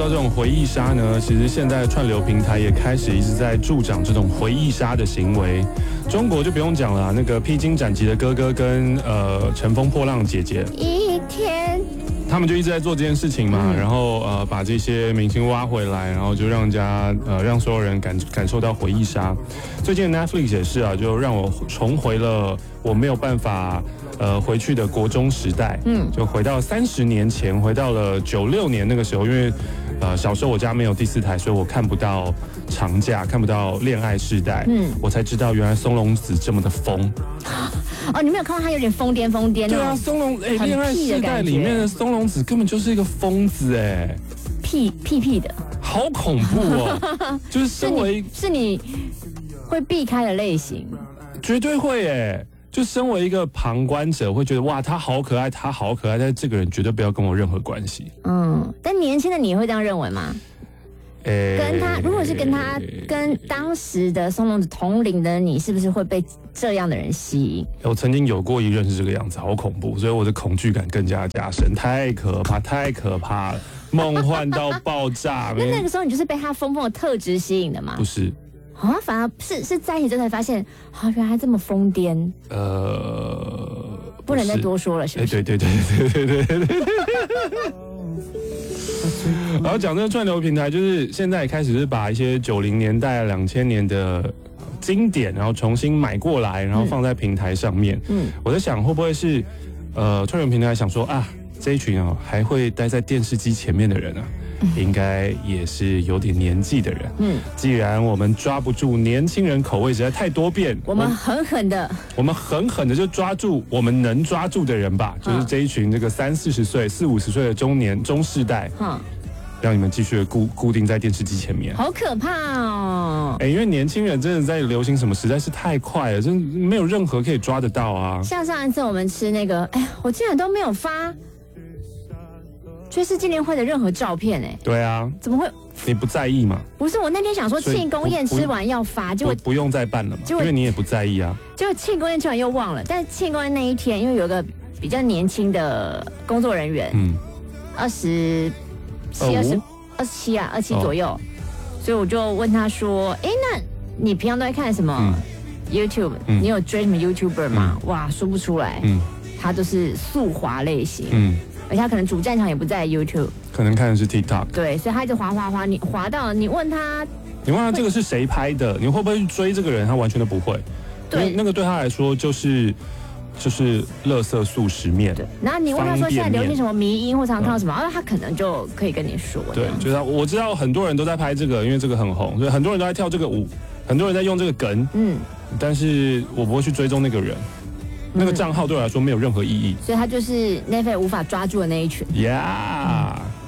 到这种回忆杀呢，其实现在串流平台也开始一直在助长这种回忆杀的行为。中国就不用讲了，那个披荆斩棘的哥哥跟乘风破浪的姐姐， 一天。 他们就一直在做这件事情嘛，然后把这些明星挖回来，然后就让让所有人感受到回忆杀。最近的 Netflix 也是啊，就让我重回了我没有办法回去的国中时代，就回到30年前，回到了96年那个时候，因为小时候我家没有第4台，所以我看不到长假，看不到恋爱世代，我才知道原来松隆子这么的疯。 哦，你没有看到他有点疯癫？ 对啊，松隆恋爱世代里面的松隆子根本就是一个疯子哎， 屁的， 好恐怖哦！就是身为是你会避开的类型， 绝对会哎。就身为一个旁观者，会觉得哇，他好可爱，他好可爱，但是这个人绝对不要跟我任何关系。 但年轻的你会这样认为吗？跟他，如果是跟当时的松隆子同龄的你，是不是会被这样的人吸引？ 我曾经有过一任是这个样子，好恐怖，所以我的恐惧感更加加深，太可怕了，梦幻到爆炸。 那个时候你就是被他疯疯的特质吸引的吗？ 不是。 反而是在一起之后才发现，原来这么疯癫。不能再多说了，是不是？ 对。然后讲这个串流平台，就是现在也开始是把一些90年代、2000年的经典，然后重新买过来，然后放在平台上面。我在想会不会是串流平台想说啊，这一群还会待在电视机前面的人啊。应该也是有点年纪的人。既然我们抓不住年轻人口味实在太多变， 我们狠狠的就抓住我们能抓住的人吧，就是这一群这个30-40岁、40-50岁的中世代，让你们继续的固定在电视机前面。 好可怕哦！ 因为年轻人真的在流行什么实在是太快了，真没有任何可以抓得到啊。 像上一次我们吃那个，我竟然都没有发追思纪念会的任何照片对啊， 怎么会？ 你不在意吗？ 不是，我那天想说庆功宴吃完要发，结果不用再办了嘛，因为你也不在意啊。 结果庆功宴吃完又忘了，但是庆功宴那一天，因为有个比较年轻的工作人员，27左右，所以我就问他说：“那你平常都在看什么 YouTube？你有追什么 YouTuber 吗？”哇，说不出来，他都是速滑类型，而且他可能主战场也不在 YouTube， 可能看的是 TikTok。 对，所以他一直滑，你滑到你问他这个是谁拍的，你会不会去追这个人？他完全都不会。对，那个对他来说就是垃圾速食面。对， 然后你问他说现在流行什么迷因或常看到什么，他可能就可以跟你说。 对，就是我知道很多人都在拍这个，因为这个很红，所以很多人都在跳这个舞，很多人在用这个梗。但是我不会去追踪那个人。那个账号对我来说没有任何意义， 所以他就是 Netflix 无法抓住的那一群。 Yeah。